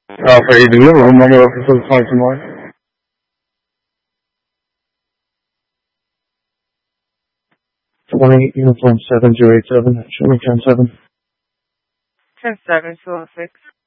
Alpha 8 Zero, number officer Sergeant White. 20 Uniform 7087, show me 10-7. 10-7, 206.